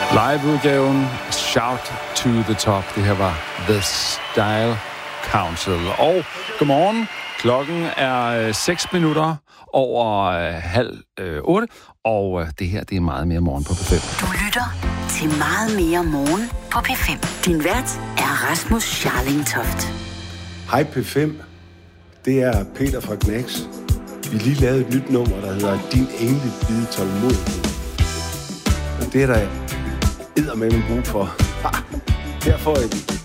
Live-udgaven Shout to the Top. Det her var The Style Council. Og godmorgen. Klokken er 6 minutter over 7:30, og det her, det er meget mere morgen på P5. Du lytter til meget mere morgen på P5. Din vært er Rasmus Scharling Toft. Hej P5, det er Peter fra Knacks. Vi lige lavet et nyt nummer, der hedder Din Engle Bide Tålmodighed. Og det er der eddermame brug for. Derfor